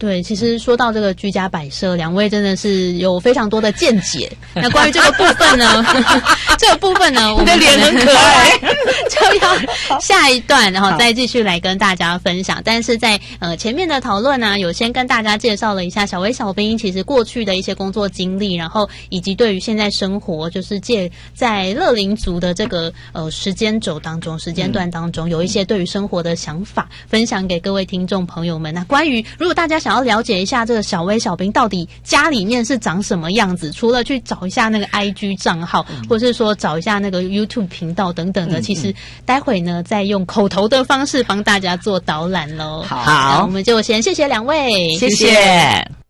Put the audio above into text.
对，其实说到这个居家摆设，两位真的是有非常多的见解。那关于这个部分呢，我们的脸很可爱， 就要下一段，然后再继续来跟大家分享。但是在前面的讨论呢，有先跟大家介绍了一下小薇小兵其实过去的一些工作经历，然后以及对于现在生活，就是在乐龄族的这个时间段当中，有一些对于生活的想法分享给各位听众朋友们。那关于如果大家想要了解一下这个小薇小兵到底家里面是长什么样子，除了去找一下那个 IG 账号，或是说找一下那个 YouTube 频道等等的，其实待会呢再用口头的方式帮大家做导览咯。 好， 我们就先谢谢两位， 谢谢。